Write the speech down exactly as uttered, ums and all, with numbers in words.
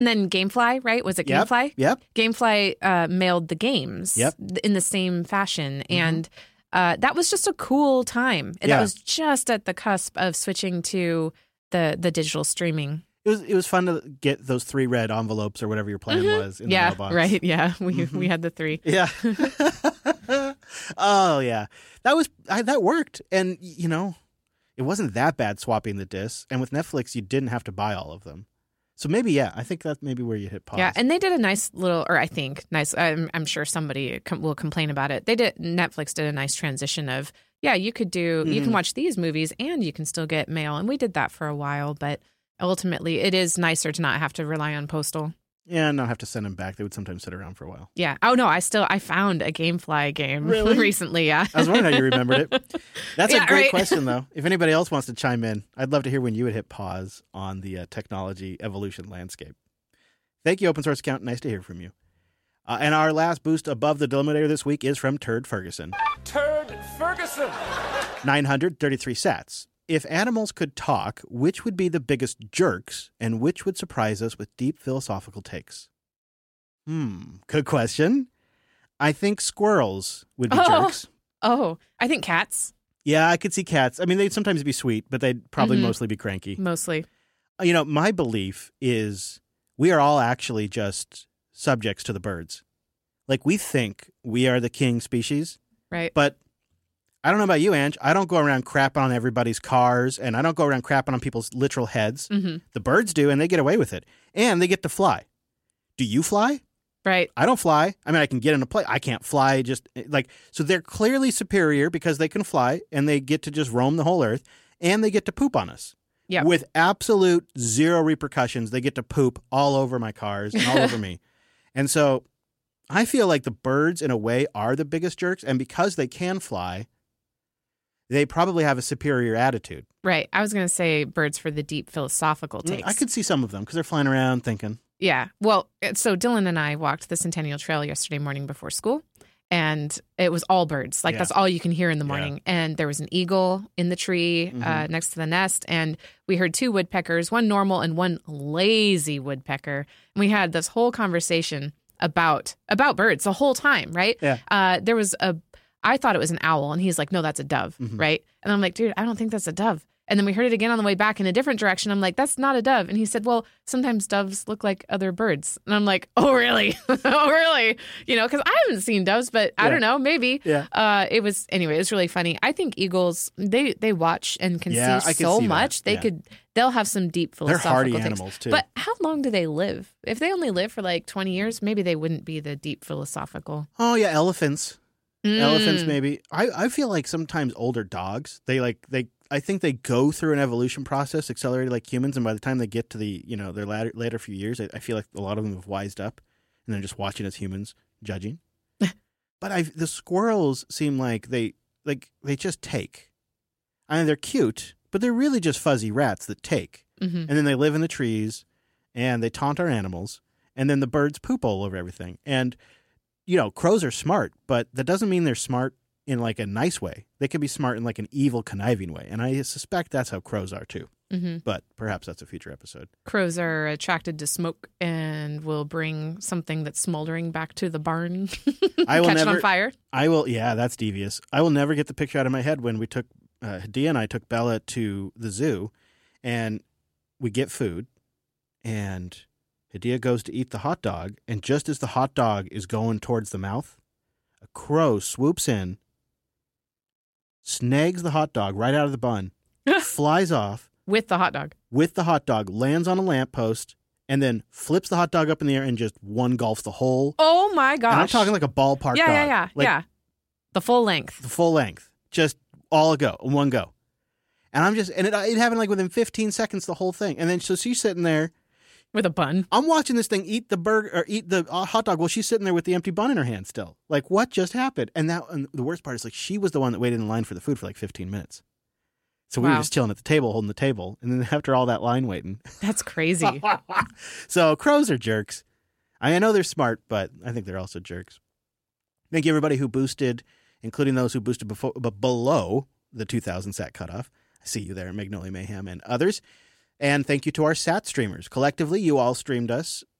And then Gamefly, right? Was it Yep, Gamefly? yep. Gamefly uh, mailed the games Yep. in the same fashion. Mm-hmm. And uh, that was just a cool time. And Yeah. that was just at the cusp of switching to the the digital streaming. It was it was fun to get those three red envelopes or whatever your plan Mhm. was in yeah, the mailbox. right. Yeah, we Mhm. we had the three. Yeah. Oh, yeah. That was I, that worked. And, you know, it wasn't that bad swapping the discs. And with Netflix, you didn't have to buy all of them. So maybe, yeah, I think that's maybe where you hit pause. Yeah, and they did a nice little, or I think nice. I'm, I'm sure somebody com- will complain about it. They did. Netflix did a nice transition of, yeah, you could do, you can Mhm. watch these movies and you can still get mail, and we did that for a while. But ultimately, it is nicer to not have to rely on postal. Yeah, and not have to send them back. They would sometimes sit around for a while. Yeah. Oh no, I still I found a GameFly game Really? recently. Yeah. I was wondering how you remembered it. That's Yeah, a great right. question, though. If anybody else wants to chime in, I'd love to hear when you would hit pause on the uh, technology evolution landscape. Thank you, Open Source Account. Nice to hear from you. Uh, and our last boost above the Delimitator this week is from Turd Ferguson. Turd Ferguson. nine hundred thirty-three sats. If animals could talk, which would be the biggest jerks and which would surprise us with deep philosophical takes? Hmm, good question. I think squirrels would be Oh. jerks. Oh, I think cats Yeah, I could see cats. I mean, they'd sometimes be sweet, but they'd probably Mhm. mostly be cranky. mostly. Uh, You know, my belief is we are all actually just subjects to the birds. Like, we think we are the king species, Right. but I don't know about you, Ange. I don't go around crapping on everybody's cars, and I don't go around crapping on people's literal heads. hmm The birds do, and they get away with it. And they get to fly. Do you fly? Right. I don't fly. I mean, I can get in a plane. I can't fly. Just like, so they're clearly superior because they can fly and they get to just roam the whole earth, and they get to poop on us. Yeah. With absolute zero repercussions. They get to poop all over my cars and all over me. And so I feel like the birds, in a way, are the biggest jerks. And because they can fly, they probably have a superior attitude. Right. I was going to say birds for the deep philosophical takes. I could see some of them because they're flying around thinking. Yeah. Well, it- so Dylan and I walked the Centennial Trail yesterday morning before school, and it was all birds. Like, Yeah. that's all you can hear in the Yeah. morning. And there was an eagle in the tree uh, Mhm. next to the nest, and we heard two woodpeckers, one normal and one lazy woodpecker. And we had this whole conversation about about birds the whole time, right? Yeah. Uh, there was a, I thought it was an owl, and he's like, no, that's a dove, Mhm. right? And I'm like, dude, I don't think that's a dove. And then we heard it again on the way back in a different direction. I'm like, that's not a dove. And he said, well, sometimes doves look like other birds. And I'm like, oh, really? oh, really? You know, because I haven't seen doves, but I Yeah. don't know, maybe. Yeah. Uh, it was, anyway, it was really funny. I think eagles, they they watch and can Yeah, see I can so see that. much. They Yeah. could, they'll have some deep They're philosophical hardy takes. animals, too. But how long do they live? If they only live for like twenty years, maybe they wouldn't be the deep philosophical. Oh, yeah, elephants. Elephants, Mm. maybe. I, I feel like sometimes older dogs, they like, they, I think they go through an evolution process accelerated like humans. And by the time they get to the, you know, their latter, later few years, I, I feel like a lot of them have wised up and they're just watching as humans, judging. But I, the squirrels seem like they, like, they just take. I mean, they're cute, but they're really just fuzzy rats that take. Mhm. And then they live in the trees and they taunt our animals. And then the birds poop all over everything. And, you know, crows are smart, but that doesn't mean they're smart in like a nice way. They can be smart in like an evil, conniving way. And I suspect that's how crows are too. hmm But perhaps that's a future episode. Crows are attracted to smoke and will bring something that's smoldering back to the barn. I will Catch it never- on fire. I will, yeah, that's devious. I will never get the picture out of my head when we took, uh, Hadia and I took Bella to the zoo and we get food and Hadia goes to eat the hot dog. And just as the hot dog is going towards the mouth, a crow swoops in, snags the hot dog right out of the bun, flies off With the hot dog. with the hot dog, lands on a lamppost, and then flips the hot dog up in the air and just one golfs the whole. Oh my gosh. And I'm talking like a ballpark yeah, dog. yeah, yeah, Like yeah. The full length. the full length. Just all a go, one go. And I'm just, and it, it happened like within fifteen seconds, the whole thing. And then so she's sitting there. With a bun. I'm watching this thing eat the burger or eat the uh, hot dog while she's sitting there with the empty bun in her hand still. Like, what just happened? And that, and the worst part is like she was the one that waited in line for the food for like fifteen minutes. So we Wow. were just chilling at the table, holding the table. And then after all that line waiting. That's crazy. So crows are jerks. I know they're smart, but I think they're also jerks. Thank you, everybody who boosted, including those who boosted before, but below the two thousand sat cutoff. I see you there, Magnolia Mayhem and others. And thank you to our sat streamers. Collectively, you all streamed us